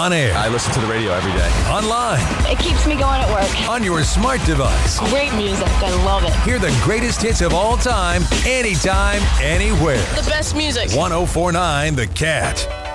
On air. I listen to the radio every day. Online. It keeps me going at work. On your smart device. Great music. I love it. Hear the greatest hits of all time, anytime, anywhere. The best music. 104.9 The Cat.